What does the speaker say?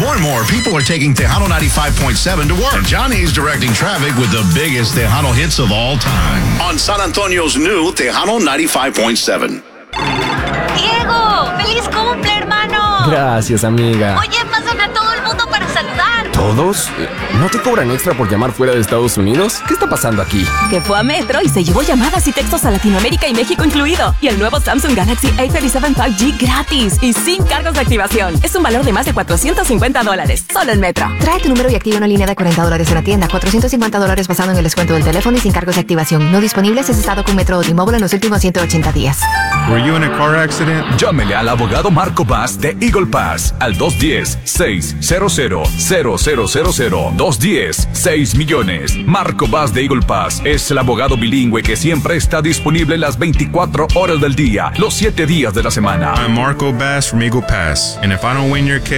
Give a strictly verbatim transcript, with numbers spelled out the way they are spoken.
More and more people are taking Tejano ninety-five point seven to work. And Johnny's directing traffic with the biggest Tejano hits of all time. On San Antonio's new Tejano ninety-five point seven. ¡Diego! ¡Feliz cumple, hermano! Gracias, amiga. Oye, pasan a todo el mundo para saludar. ¿Todos? ¿No te cobran extra por llamar fuera de Estados Unidos? ¿Qué está pasando aquí? Que fue a Metro y se llevó llamadas y textos a Latinoamérica y México incluido. Y el nuevo Samsung Galaxy A treinta y siete cinco G gratis y sin cargos de activación. Es un valor de más de cuatrocientos cincuenta dólares. Solo en Metro. Trae tu número y activa una línea de cuarenta dólares en la tienda. cuatrocientos cincuenta dólares basado en el descuento del teléfono y sin cargos de activación. No disponibles si has estado con Metro o T-Mobile en los últimos ciento ochenta días. Were you in a car accident? Llámele al abogado Marco Bass de Eagle Pass al dos uno cero, seis cero cero, cero cero cero cero. dos uno cero, seis millones. Marco Bass de Eagle Pass es el abogado bilingüe que siempre está disponible las veinticuatro horas del día, los siete días de la semana. I'm Marco Bass from Eagle Pass, and if I don't win your case,